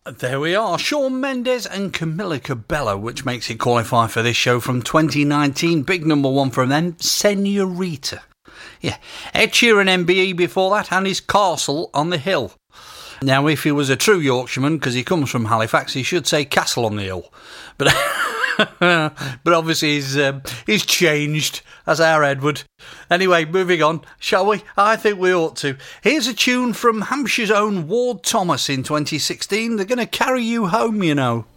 There we are, Shawn Mendes and Camila Cabello, which makes it qualify for this show from 2019. Big number one from them, Senorita. Yeah, Ed Sheeran MBE before that, and his Castle on the Hill. Now, if he was a true Yorkshireman, because he comes from Halifax, he should say Castle on the Hill. But but obviously he's changed, as our Edward. Anyway, moving on, shall we? I think we ought to. Here's a tune from Hampshire's own Ward Thomas in 2016. They're going to carry you home, you know.